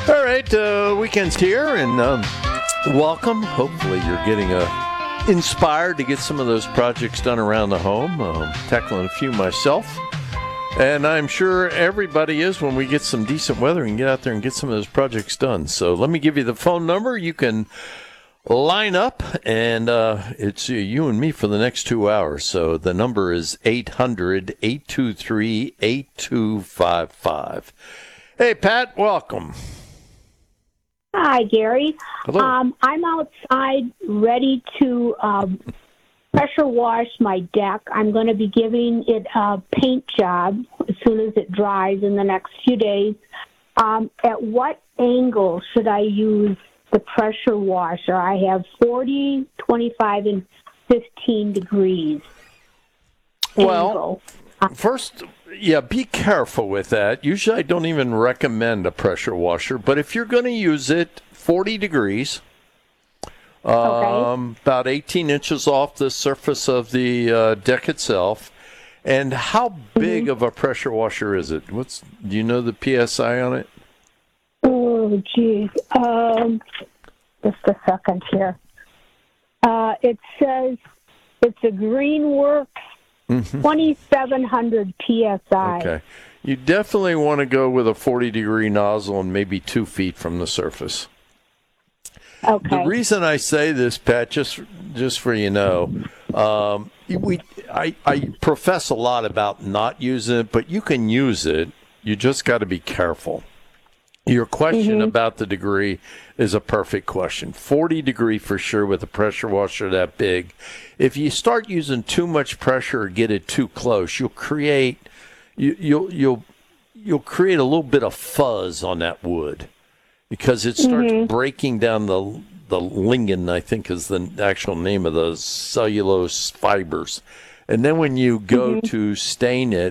All right, weekend's here, and welcome. Hopefully you're getting inspired to get some of those projects done around the home. Tackling a few myself, and I'm sure everybody is when we get some decent weather and get out there and get some of those projects done. So let me give you the phone number. You can line up, and it's you and me for the next 2 hours. So the number is 800-823-8255. Hey, Pat, welcome. Hi, Gary. Hello. I'm outside ready to pressure wash my deck. I'm going to be giving it a paint job as soon as it dries in the next few days. At what angle should I use the pressure washer? I have 40, 25, and 15 degrees. Well, first, be careful with that. Usually I don't even recommend a pressure washer, but if you're going to use it, 40 degrees, about 18 inches off the surface of the deck itself. And how big of a pressure washer is it? Do you know the PSI on it? Oh, geez. Just a second here. It says it's a Greenworks 2,700 PSI. Okay. You definitely want to go with a 40-degree nozzle and maybe 2 feet from the surface. Okay. The reason I say this, Pat, just for you know, I profess a lot about not using it, but you can use it. You just got to be careful. Your question about the degree is a perfect question. 40 degree for sure with a pressure washer that big. If you start using too much pressure or get it too close, you'll create a little bit of fuzz on that wood because it starts breaking down the lignin, I think is the actual name of those cellulose fibers. And then when you go to stain it,